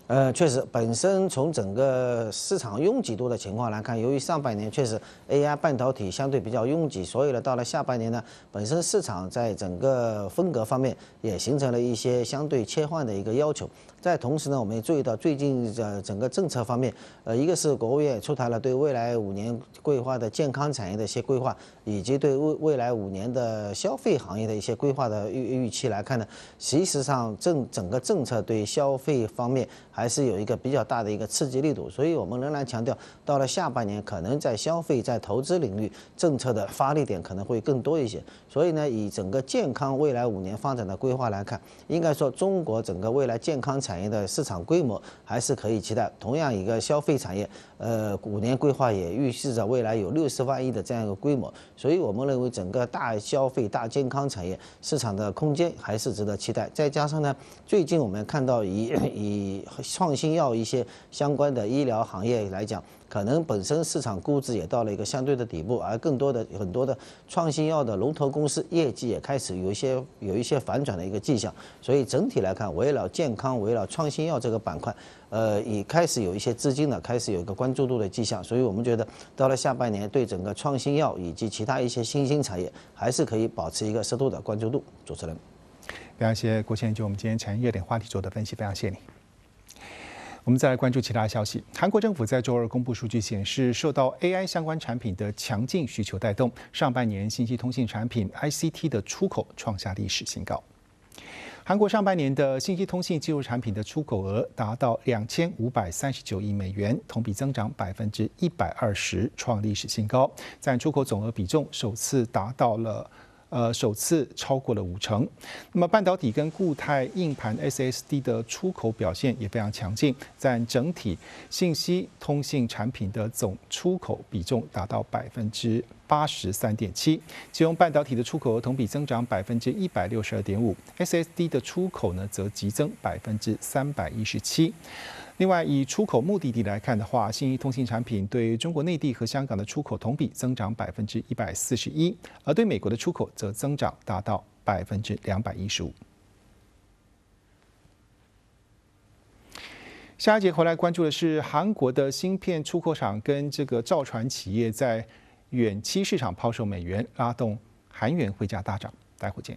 确实，本身从整个市场拥挤度的情况来看，由于上半年确实 AI 半导体相对比较拥挤，所以呢，到了下半年呢，本身市场在整个风格方面也形成了一些相对切换的一个要求。在同时呢，我们也注意到最近整个政策方面，一个是国务院出台了对未来5年规划的健康产业的一些规划，以及对未来5年的消费行业的一些规划的预期来看呢，其实上整个政策对消费方面还是有一个比较大的一个刺激力度，所以我们仍然强调，到了下半年可能在消费、在投资领域，政策的发力点可能会更多一些。所以呢，以整个健康未来5年发展的规划来看，应该说中国整个未来健康产业的市场规模还是可以期待。同样一个消费产业，5年规划也预示着未来有60万亿的这样一个规模，所以我们认为整个大消费、大健康产业市场的空间还是值得期待。再加上呢，最近我们看到以创新药一些相关的医疗行业来讲，可能本身市场估值也到了一个相对的底部，而更多的很多的创新药的龙头公司业绩也开始有一些反转的一个迹象，所以整体来看，围绕健康、围绕创新药这个板块，也开始有一些资金呢，开始有一个关注度的迹象，所以我们觉得到了下半年，对整个创新药以及其他一些新兴产业，还是可以保持一个适度的关注度。主持人， 非常谢谢郭先生就我们今天产业热点话题做的分析，非常谢谢你。我们再来关注其他消息。韩国政府在周二公布数据显示，受到 AI 相关产品的强劲需求带动，上半年信息通信产品 ICT 的出口创下历史新高。韩国上半年的信息通信技术产品的出口额达到2539亿美元，同比增长120%，创历史新高，占出口总额比重首次超过了50%。那么半导体跟固态硬盘 SSD 的出口表现也非常强劲，占整体信息通信产品的总出口比重达到83.7%。其中半导体的出口额同比增长162.5%，SSD 的出口呢则急增317%。另外，以出口目的地来看的话，信息通信产品对中国内地和香港的出口同比增长141%，而对美国的出口则增长达到215%。下一节回来关注的是韩国的芯片出口厂跟这个造船企业在远期市场抛售美元，拉动韩元汇价大涨。待会见。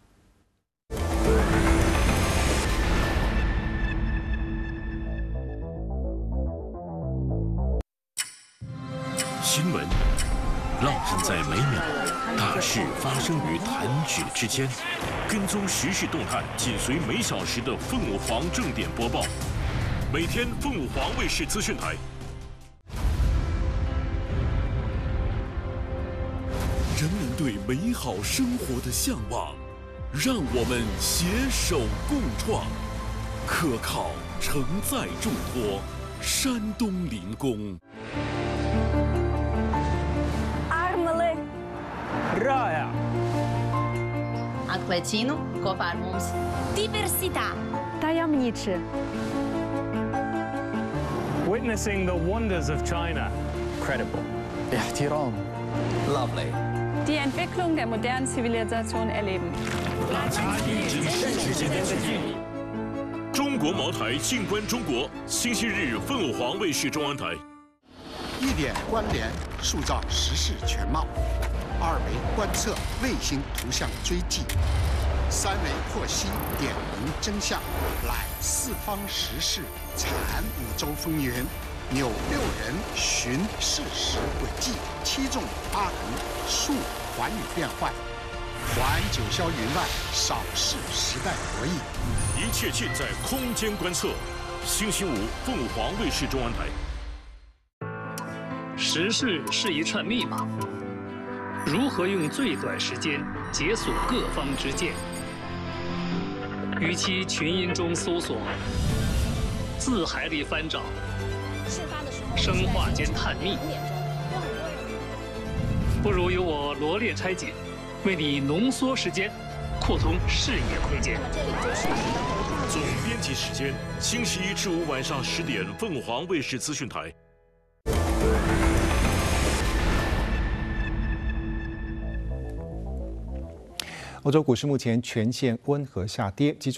新闻浪漫在每秒，大事发生于弹指之间。跟踪时事动态，紧随每小时的凤凰正点播报。每天凤凰卫视资讯台。人们对美好生活的向往，让我们携手共创，可靠承载重托，山东临工。 Rāja. Atklācīnu kopā ar mums. Diversitā. Tajemniczy. Witnessing the wonders of China. Credible. Ihtiram. Lovely. Die Entwicklung der modernen Zivilisation erleben. 大家与真实之间的距离。中国茅台静观中国，星期日凤凰卫视中央台。 1点关联，塑造时事全貌；2维观测卫星图像追迹；3维获悉点明真相，揽四方时事，阐5洲风云，纽6人寻事实轨迹，7纵8横述寰宇变幻，环九霄云外，扫视时代博弈。 一切尽在空间观测。星期五凤凰卫视中央台。 时事是一串密码，如何用最短时间解锁各方之见？与其群音中搜索，字海里翻找，生化间探秘，不如由我罗列拆解，为你浓缩时间，扩通视野空间。 总编辑时间：星期1至5晚上10点，凤凰卫视资讯台。 欧洲股市目前全线温和下跌，集中